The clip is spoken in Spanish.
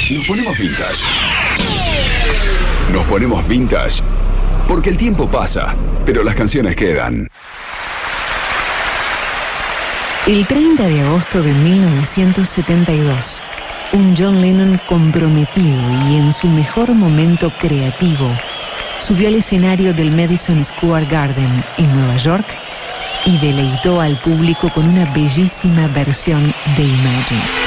Nos ponemos vintage. Nos ponemos vintage porque el tiempo pasa, pero las canciones quedan. El 30 de agosto de 1972, un John Lennon comprometido y en su mejor momento creativo subió al escenario del Madison Square Garden en Nueva York y deleitó al público con una bellísima versión de Imagine.